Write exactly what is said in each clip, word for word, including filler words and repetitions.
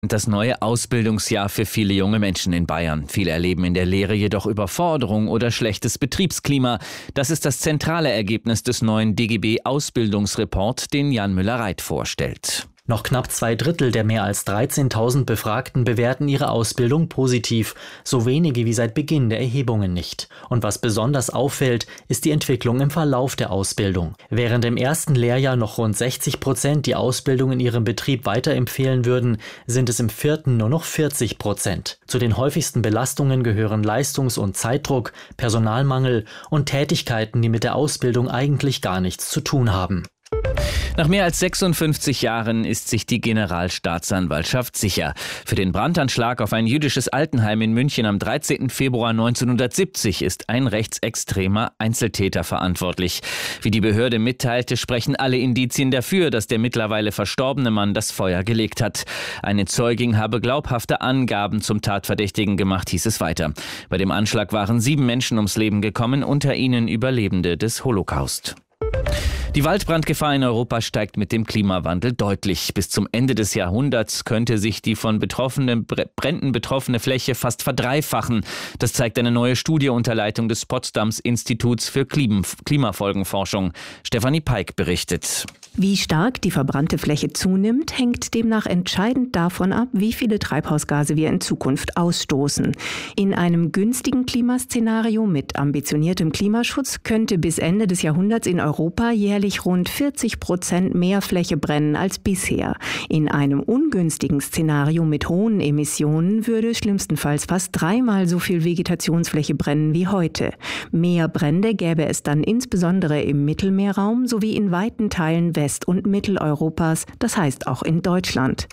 Das neue Ausbildungsjahr für viele junge Menschen in Bayern. Viele erleben in der Lehre jedoch Überforderung oder schlechtes Betriebsklima. Das ist das zentrale Ergebnis des neuen D G B-Ausbildungsreport, den Jan Müller-Reit vorstellt. Noch knapp zwei Drittel der mehr als dreizehntausend Befragten bewerten ihre Ausbildung positiv, so wenige wie seit Beginn der Erhebungen nicht. Und was besonders auffällt, ist die Entwicklung im Verlauf der Ausbildung. Während im ersten Lehrjahr noch rund sechzig Prozent die Ausbildung in ihrem Betrieb weiterempfehlen würden, sind es im vierten nur noch vierzig Prozent. Zu den häufigsten Belastungen gehören Leistungs- und Zeitdruck, Personalmangel und Tätigkeiten, die mit der Ausbildung eigentlich gar nichts zu tun haben. Nach mehr als sechsundfünfzig Jahren ist sich die Generalstaatsanwaltschaft sicher. Für den Brandanschlag auf ein jüdisches Altenheim in München am dreizehnten Februar neunzehnhundertsiebzig ist ein rechtsextremer Einzeltäter verantwortlich. Wie die Behörde mitteilte, sprechen alle Indizien dafür, dass der mittlerweile verstorbene Mann das Feuer gelegt hat. Eine Zeugin habe glaubhafte Angaben zum Tatverdächtigen gemacht, hieß es weiter. Bei dem Anschlag waren sieben Menschen ums Leben gekommen, unter ihnen Überlebende des Holocaust. Die Waldbrandgefahr in Europa steigt mit dem Klimawandel deutlich. Bis zum Ende des Jahrhunderts könnte sich die von betroffenen Bränden betroffene Fläche fast verdreifachen. Das zeigt eine neue Studie unter Leitung des Potsdams Instituts für Klimafolgenforschung. Stefanie Peik berichtet. Wie stark die verbrannte Fläche zunimmt, hängt demnach entscheidend davon ab, wie viele Treibhausgase wir in Zukunft ausstoßen. In einem günstigen Klimaszenario mit ambitioniertem Klimaschutz könnte bis Ende des Jahrhunderts in Europa jährlich rund vierzig Prozent mehr Fläche brennen als bisher. In einem ungünstigen Szenario mit hohen Emissionen würde schlimmstenfalls fast dreimal so viel Vegetationsfläche brennen wie heute. Mehr Brände gäbe es dann insbesondere im Mittelmeerraum sowie in weiten Teilen West- und Mitteleuropas, das heißt auch in Deutschland.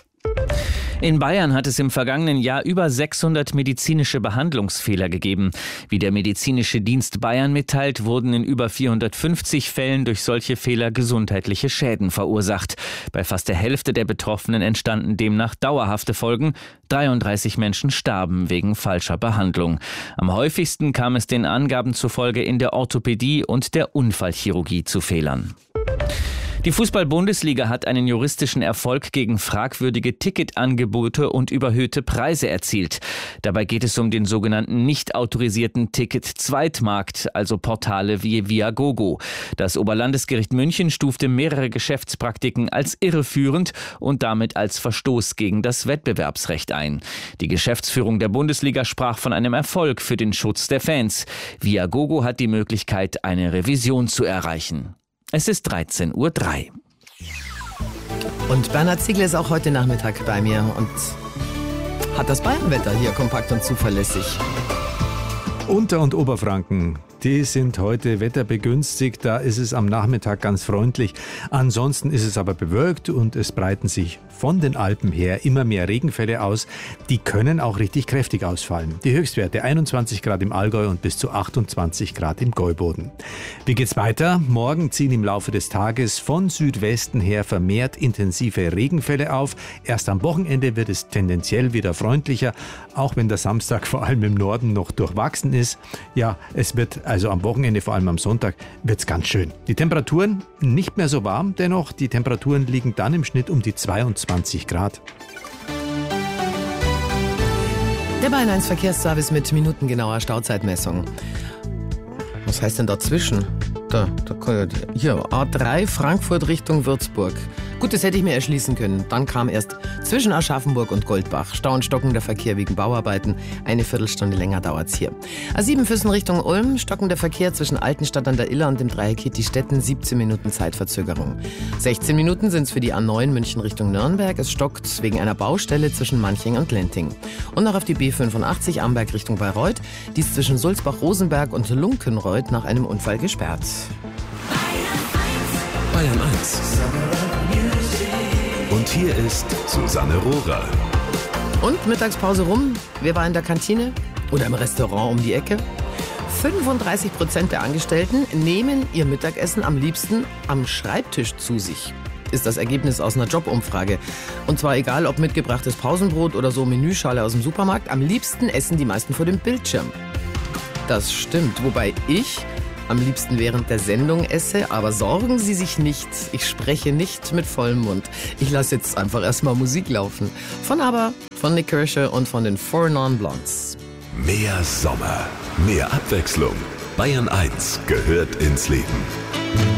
In Bayern hat es im vergangenen Jahr über sechshundert medizinische Behandlungsfehler gegeben. Wie der Medizinische Dienst Bayern mitteilt, wurden in über vierhundertfünfzig Fällen durch solche Fehler gesundheitliche Schäden verursacht. Bei fast der Hälfte der Betroffenen entstanden demnach dauerhafte Folgen. dreiunddreißig Menschen starben wegen falscher Behandlung. Am häufigsten kam es den Angaben zufolge in der Orthopädie und der Unfallchirurgie zu Fehlern. Die Fußball-Bundesliga hat einen juristischen Erfolg gegen fragwürdige Ticketangebote und überhöhte Preise erzielt. Dabei geht es um den sogenannten nicht autorisierten Ticket-Zweitmarkt, also Portale wie Viagogo. Das Oberlandesgericht München stufte mehrere Geschäftspraktiken als irreführend und damit als Verstoß gegen das Wettbewerbsrecht ein. Die Geschäftsführung der Bundesliga sprach von einem Erfolg für den Schutz der Fans. Viagogo hat die Möglichkeit, eine Revision zu erreichen. Es ist dreizehn Uhr drei. Und Bernhard Ziegler ist auch heute Nachmittag bei mir und hat das Bayernwetter hier kompakt und zuverlässig. Unter- und Oberfranken, die sind heute wetterbegünstigt. Da ist es am Nachmittag ganz freundlich. Ansonsten ist es aber bewölkt und es breiten sich von den Alpen her immer mehr Regenfälle aus. Die können auch richtig kräftig ausfallen. Die Höchstwerte einundzwanzig Grad im Allgäu und bis zu achtundzwanzig Grad im Gäuboden. Wie geht's weiter? Morgen ziehen im Laufe des Tages von Südwesten her vermehrt intensive Regenfälle auf. Erst am Wochenende wird es tendenziell wieder freundlicher, auch wenn der Samstag vor allem im Norden noch durchwachsen ist. Ja, es wird also am Wochenende, vor allem am Sonntag, wird's ganz schön. Die Temperaturen nicht mehr so warm, dennoch die Temperaturen liegen dann im Schnitt um die zweiundzwanzig Grad. Der Bayern eins Verkehrsservice mit minutengenauer Stauzeitmessung. Was heißt denn dazwischen? Da, da, hier, A drei Frankfurt Richtung Würzburg. Gut, das hätte ich mir erschließen können. Dann kam erst zwischen Aschaffenburg und Goldbach Stau und stockender Verkehr wegen Bauarbeiten. Eine Viertelstunde länger dauert's hier. A sieben Füssen Richtung Ulm, stockender Verkehr zwischen Altenstadt an der Iller und dem Dreieck Kitti-Stetten, siebzehn Minuten Zeitverzögerung. sechzehn Minuten sind's für die A neun München Richtung Nürnberg. Es stockt wegen einer Baustelle zwischen Manching und Lenting. Und noch auf die B fünfundachtzig Amberg Richtung Bayreuth. Die ist zwischen Sulzbach-Rosenberg und Lunkenreuth nach einem Unfall gesperrt. Bayern eins. Und hier ist Susanne Rohrer. Und Mittagspause rum. Wer war in der Kantine oder im Restaurant um die Ecke? fünfunddreißig Prozent der Angestellten nehmen ihr Mittagessen am liebsten am Schreibtisch zu sich. Ist das Ergebnis aus einer Jobumfrage. Und zwar egal, ob mitgebrachtes Pausenbrot oder so Menüschale aus dem Supermarkt. Am liebsten essen die meisten vor dem Bildschirm. Das stimmt, wobei ich am liebsten während der Sendung esse. Aber sorgen Sie sich nicht, ich spreche nicht mit vollem Mund. Ich lasse jetzt einfach erstmal Musik laufen. Von ABBA, von Nik Kershaw und von den Four Non Blondes. Mehr Sommer, mehr Abwechslung. Bayern eins gehört ins Leben.